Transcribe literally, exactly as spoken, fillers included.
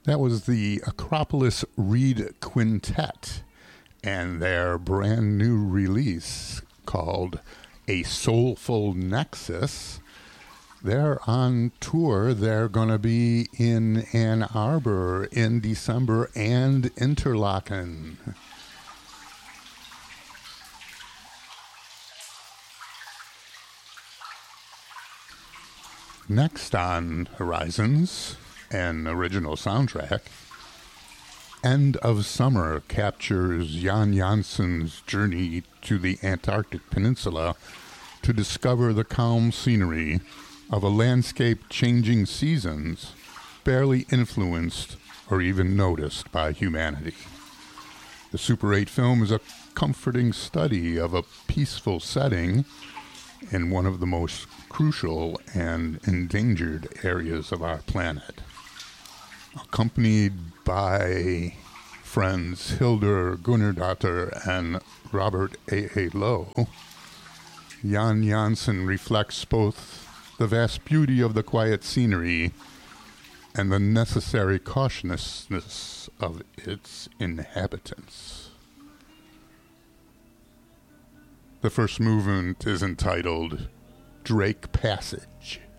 That was the Acropolis Reed Quintet and their brand new release called A Soulful Nexus. They're on tour. They're going to be in Ann Arbor in December and Interlaken. Next on Horizons, an original soundtrack, End of Summer captures Jan Jansson's journey to the Antarctic Peninsula to discover the calm scenery of a landscape changing seasons, barely influenced or even noticed by humanity. The Super eight film is a comforting study of a peaceful setting in one of the most crucial and endangered areas of our planet. Accompanied by friends Hildur Gunnardóttir and Robert A A. Lowe, Jan Jansson reflects both the vast beauty of the quiet scenery and the necessary cautiousness of its inhabitants. The first movement is entitled Drake Passage.